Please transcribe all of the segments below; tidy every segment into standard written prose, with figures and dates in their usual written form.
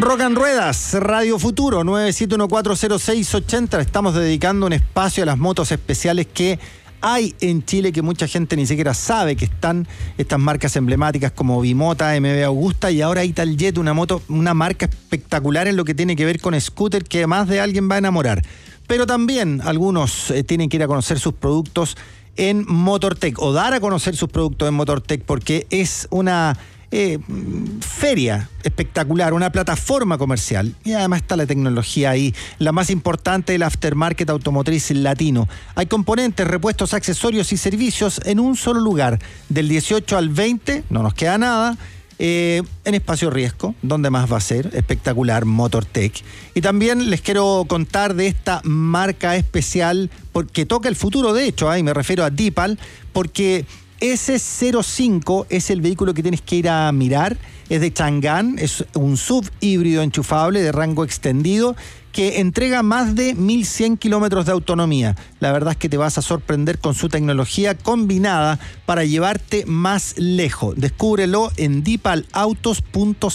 Rock and Ruedas, Radio Futuro, 97140680. Estamos dedicando un espacio a las motos especiales que hay en Chile, que mucha gente ni siquiera sabe que están, estas marcas emblemáticas como Bimota, MV Agusta y ahora Italjet, una marca espectacular en lo que tiene que ver con scooter que más de alguien va a enamorar. Pero también algunos tienen que ir a conocer sus productos en Motortech o dar a conocer sus productos en Motortech, porque es una feria espectacular, una plataforma comercial, y además está la tecnología ahí, la más importante del aftermarket automotriz latino. Hay componentes, repuestos, accesorios y servicios en un solo lugar, del 18 al 20, no nos queda nada, en Espacio Riesgo, donde más va a ser, espectacular, Motortech. Y también les quiero contar de esta marca especial, porque toca el futuro, de hecho, y me refiero a Dipal, porque S05 es el vehículo que tienes que ir a mirar. Es de Chang'an, es un SUV híbrido enchufable de rango extendido que entrega más de 1100 kilómetros de autonomía. La verdad es que te vas a sorprender con su tecnología combinada para llevarte más lejos. Descúbrelo en dipalautos.cl.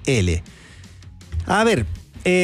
A ver,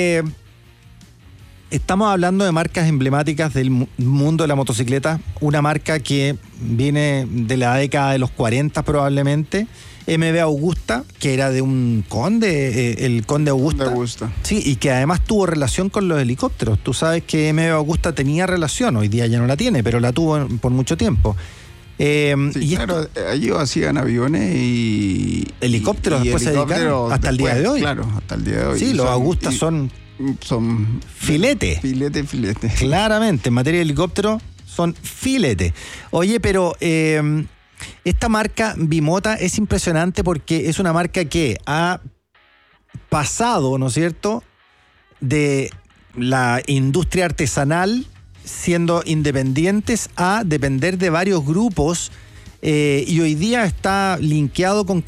estamos hablando de marcas emblemáticas del mundo de la motocicleta, una marca que viene de la década de los 40 probablemente, MV Agusta, que era de un conde, el conde Augusta. Sí, y que además tuvo relación con los helicópteros. Tú sabes que MV Agusta tenía relación, hoy día ya no la tiene, pero la tuvo por mucho tiempo. Sí, y claro, ellos hacían aviones y helicópteros, después se dedicaron hasta el día de hoy. Claro, hasta el día de hoy. Sí, los Augustas son filete. Filete. Claramente, en materia de helicóptero son filete. Oye, pero esta marca Bimota es impresionante porque es una marca que ha pasado, ¿no es cierto?, de la industria artesanal, siendo independientes, a depender de varios grupos, y hoy día está linkeado con